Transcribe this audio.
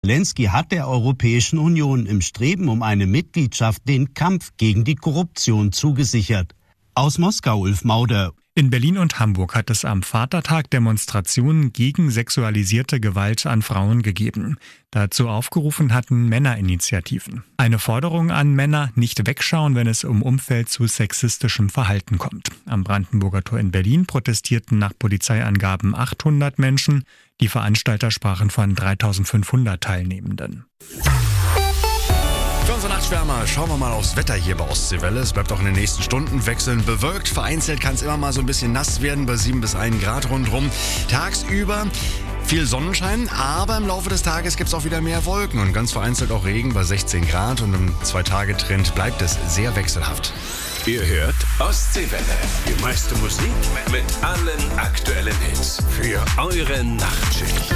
Zelensky hat der Europäischen Union im Streben um eine Mitgliedschaft den Kampf gegen die Korruption zugesichert. Aus Moskau Ulf Mauder. In Berlin und Hamburg hat es am Vatertag Demonstrationen gegen sexualisierte Gewalt an Frauen gegeben. Dazu aufgerufen hatten Männerinitiativen. Eine Forderung an Männer, nicht wegschauen, wenn es im Umfeld zu sexistischem Verhalten kommt. Am Brandenburger Tor in Berlin protestierten nach Polizeiangaben 800 Menschen. Die Veranstalter sprachen von 3.500 Teilnehmenden. Für unsere Nachtschwärmer schauen wir mal aufs Wetter hier bei Ostseewelle. Es bleibt auch in den nächsten Stunden wechselnd bewölkt. Vereinzelt kann es immer mal so ein bisschen nass werden, bei 7 bis 1 Grad rundherum. Tagsüber viel Sonnenschein, aber im Laufe des Tages gibt es auch wieder mehr Wolken und ganz vereinzelt auch Regen bei 16 Grad. Und im 2-Tage-Trend bleibt es sehr wechselhaft. Ihr hört Ostseewelle. Die meiste Musik mit allen aktuellen Hits für eure Nachtschicht.